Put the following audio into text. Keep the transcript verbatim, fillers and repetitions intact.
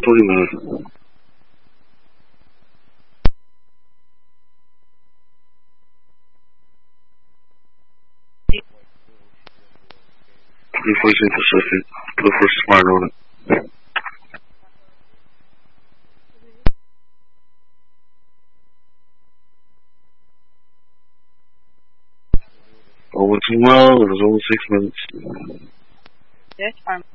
fully move. Blue force Pacific. Blue force smart on it. Over two miles, it was over six minutes. Yes, I'm